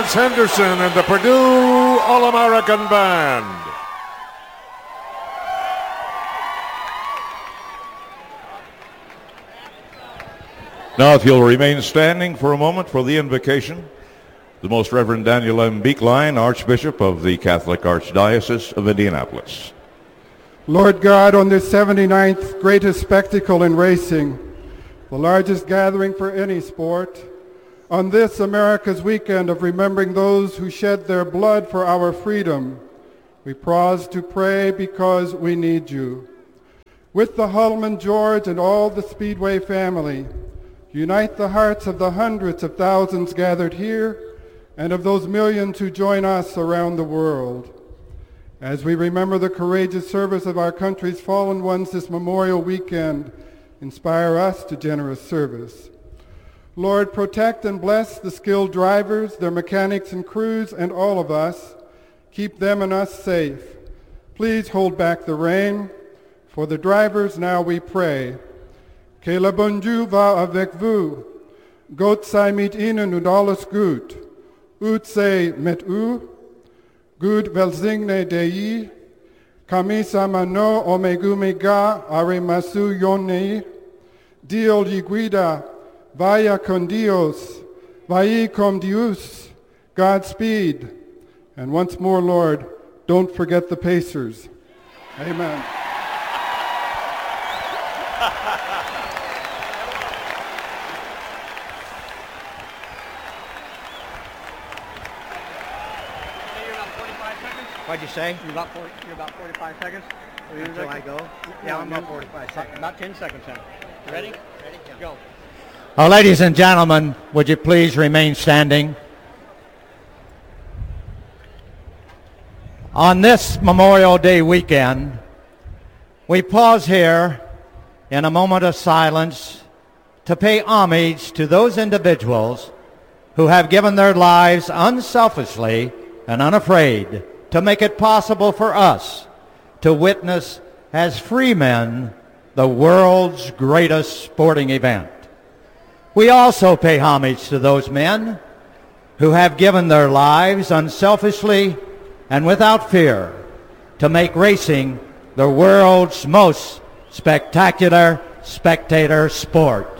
Lance Henderson and the Purdue All-American Band. Now, if you'll remain standing for a moment for the invocation, the Most Reverend Daniel M. Beekline, Archbishop of the Catholic Archdiocese of Indianapolis. Lord God, on this 79th greatest spectacle in racing, the largest gathering for any sport, on this America's weekend of remembering those who shed their blood for our freedom, we pause to pray because we need you. With the Hullman, George, and all the Speedway family, unite the hearts of the hundreds of thousands gathered here and of those millions who join us around the world. As we remember the courageous service of our country's fallen ones this Memorial Weekend, inspire us to generous service. Lord, protect and bless the skilled drivers, their mechanics and crews, and all of us. Keep them and us safe. Please hold back the rain. For the drivers now we pray. Que le bon Dieu va avec vous. Gott sei mit ihnen und alles gut. Ut sei mit u. Gud velsigne Dei. Kamisa mano omegumega aremasu yoni. Dio li guida. Vaya con Dios. Vai con Dios. Godspeed. And once more, Lord, don't forget the Pacers. Amen. What'd you say? You're about 45 seconds. Until I go? Yeah, I'm about 45 seconds. About 10 seconds, then. Ready? Ready? Go. Ladies and gentlemen, would you please remain standing? On this Memorial Day weekend, we pause here in a moment of silence to pay homage to those individuals who have given their lives unselfishly and unafraid to make it possible for us to witness as free men the world's greatest sporting event. We also pay homage to those men who have given their lives unselfishly and without fear to make racing the world's most spectacular spectator sport.